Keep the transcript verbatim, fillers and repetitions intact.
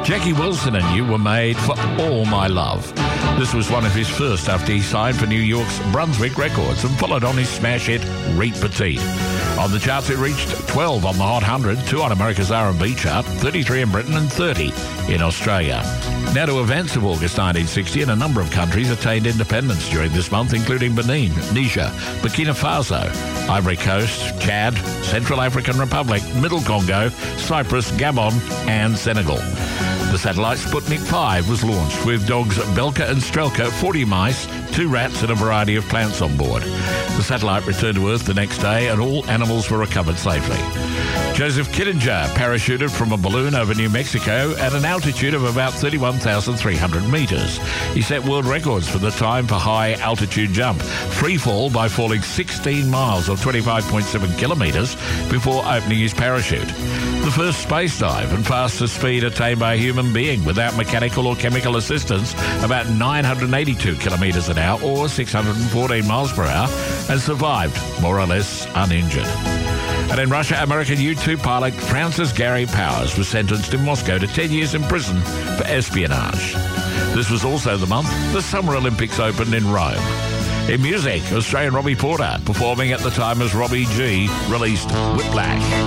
Jackie Wilson and You Were Made for All My Love. This was one of his first after he signed for New York's Brunswick Records and followed on his smash hit, Reet Petite. On the charts, it reached twelve on the Hot one hundred, two on America's R and B chart, thirty-three in Britain and thirty in Australia. Now to events of August nineteen sixty, and a number of countries attained independence during this month, including Benin, Niger, Burkina Faso, Ivory Coast, Chad, Central African Republic, Middle Congo, Cyprus, Gabon, and Senegal. The satellite Sputnik five was launched with dogs Belka and Strelka, forty mice, two rats and a variety of plants on board. The satellite returned to Earth the next day and all animals were recovered safely. Joseph Kittinger parachuted from a balloon over New Mexico at an altitude of about thirty-one thousand three hundred metres. He set world records for the time for high altitude jump, free fall by falling sixteen miles or twenty-five point seven kilometres before opening his parachute. The first space dive and fastest speed attained by a human being without mechanical or chemical assistance, about nine hundred eighty-two kilometres an hour or six hundred fourteen miles per hour, and survived more or less uninjured. And in Russia, American U two pilot Francis Gary Powers was sentenced in Moscow to ten years in prison for espionage. This was also the month the Summer Olympics opened in Rome. In music, Australian Robbie Porter, performing at the time as Robbie G, released Whiplash.